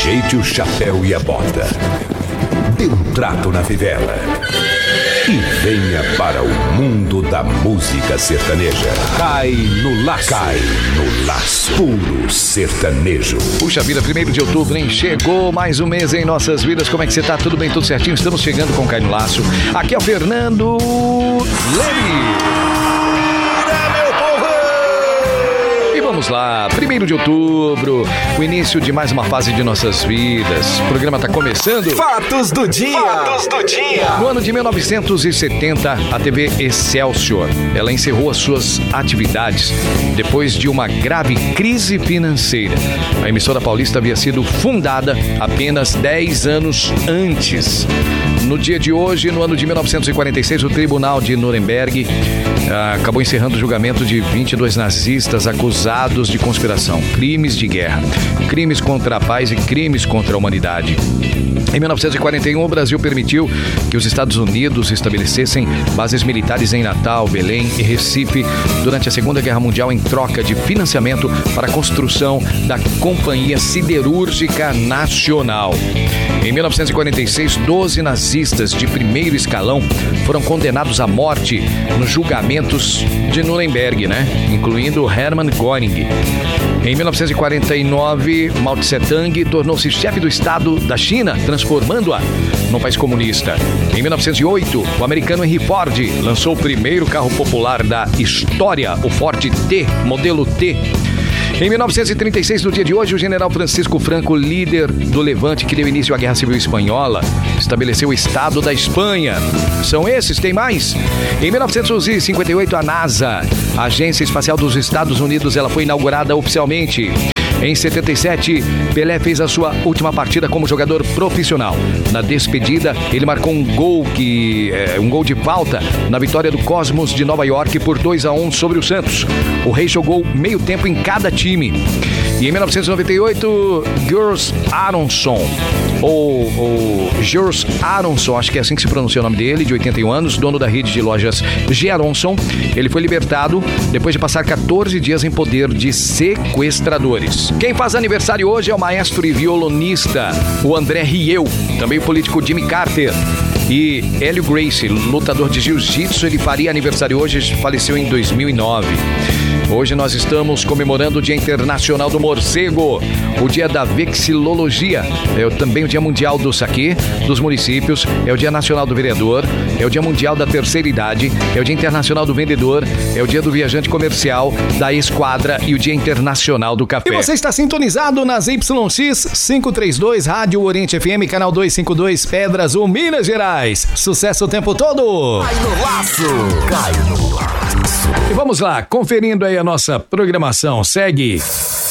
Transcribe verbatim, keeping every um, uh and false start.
Ajeite o chapéu e a bota. Dê um trato na fivela. E venha para o mundo da música sertaneja. Cai no laço. Cai no laço. Puro sertanejo. Puxa vida, primeiro de outubro, hein? Chegou mais um mês em nossas vidas. Como é que você tá? Tudo bem? Tudo certinho? Estamos chegando com Cai no Laço. Aqui é o Fernando Leme. Vamos lá, primeiro de outubro, o início de mais uma fase de nossas vidas. O programa está começando. Fatos do dia. Fatos do dia. No ano de mil novecentos e setenta, a T V Excelsior, ela encerrou as suas atividades depois de uma grave crise financeira. A emissora paulista havia sido fundada apenas dez anos antes. No dia de hoje, no ano de mil novecentos e quarenta e seis, o Tribunal de Nuremberg ah, acabou encerrando o julgamento de vinte e dois nazistas acusados de conspiração, crimes de guerra, crimes contra a paz e crimes contra a humanidade. Em mil novecentos e quarenta e um, o Brasil permitiu que os Estados Unidos estabelecessem bases militares em Natal, Belém e Recife durante a Segunda Guerra Mundial em troca de financiamento para a construção da Companhia Siderúrgica Nacional. Em mil novecentos e quarenta e seis, doze nazistas de primeiro escalão foram condenados à morte nos julgamentos de Nuremberg, né? Incluindo Hermann Göring. Em mil novecentos e quarenta e nove, Mao Tse-tung tornou-se chefe do Estado da China, transformando-a num país comunista. Em mil novecentos e oito, o americano Henry Ford lançou o primeiro carro popular da história, o Ford T, modelo T. Em mil novecentos e trinta e seis, no dia de hoje, o general Francisco Franco, líder do Levante que deu início à Guerra Civil Espanhola, estabeleceu o Estado da Espanha. São esses, tem mais? Em mil novecentos e cinquenta e oito, a NASA, a Agência Espacial dos Estados Unidos, ela foi inaugurada oficialmente. Em setenta e sete, Pelé fez a sua última partida como jogador profissional. Na despedida, ele marcou um gol, que, é, um gol de falta na vitória do Cosmos de Nova York por dois a um sobre o Santos. O Rei jogou meio tempo em cada time. E em mil novecentos e noventa e oito, Gers Aronson, ou, ou Gers Aronson, acho que é assim que se pronuncia o nome dele, de oitenta e um anos, dono da rede de lojas G. Aronson, ele foi libertado depois de passar quatorze dias em poder de sequestradores. Quem faz aniversário hoje é o maestro e violonista, o André Rieu, também o político Jimmy Carter. E Hélio Gracie, lutador de jiu-jitsu, ele faria aniversário hoje, faleceu em dois mil e nove. Hoje nós estamos comemorando o Dia Internacional do Morcego, o Dia da Vexilologia, é também o Dia Mundial do Saquê, dos municípios, é o Dia Nacional do Vereador, é o Dia Mundial da Terceira Idade, é o Dia Internacional do Vendedor, é o Dia do Viajante Comercial, da Esquadra e o Dia Internacional do Café. E você está sintonizado nas Y X quinhentos e trinta e dois, Rádio Oriente F M, canal duzentos e cinquenta e dois, Pedras, o Minas Gerais. Sucesso o tempo todo! Cai no laço! Cai no laço! E vamos lá, conferindo aí a nossa programação. Segue